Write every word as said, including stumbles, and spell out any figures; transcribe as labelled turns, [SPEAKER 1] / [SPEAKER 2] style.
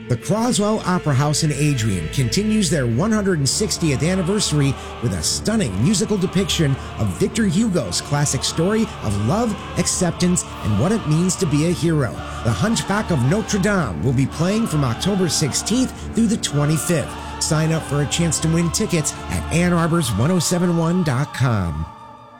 [SPEAKER 1] The Croswell Opera House in Adrian continues their one hundred sixtieth anniversary with a stunning musical depiction of Victor Hugo's classic story of love, acceptance, and what it means to be a hero. The Hunchback of Notre Dame will be playing from October sixteenth through the twenty-fifth. Sign up for a chance to win tickets at Ann Arbor's ten seventy-one dot com.